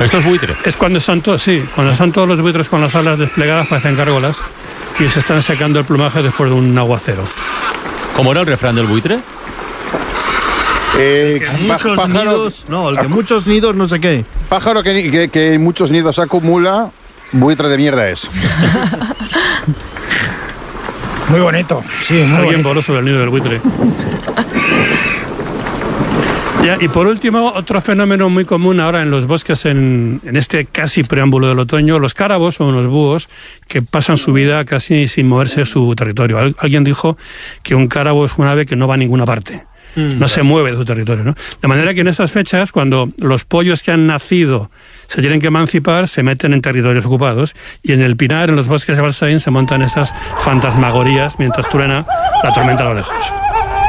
¿Esto es buitre? Es cuando están todos, sí, cuando están todos los buitres con las alas desplegadas, parecen gárgolas, y se están secando el plumaje después de un aguacero. ¿Cómo era el refrán del buitre? Muchos nidos, no, el que muchos nidos no sé qué. Pájaro que en muchos nidos acumula, buitre de mierda es. Muy bonito, sí, muy Alguien bonito. voló sobre el nido del buitre. Ya, y por último, otro fenómeno muy común ahora en los bosques, en este casi preámbulo del otoño, los cárabos o los búhos que pasan su vida casi sin moverse de su territorio. Alguien dijo que un cárabo es un ave que no va a ninguna parte. No se mueve de su territorio, ¿no? De manera que en estas fechas, cuando los pollos que han nacido se tienen que emancipar, se meten en territorios ocupados, y en el Pinar, en los bosques de Balsaín, se montan estas fantasmagorías mientras truena la tormenta a lo lejos.